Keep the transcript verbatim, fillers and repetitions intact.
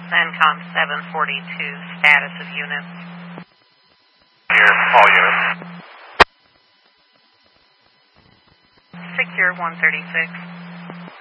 CENTCOM seven forty-two, status of units. Here, all units. Secure one thirty-six.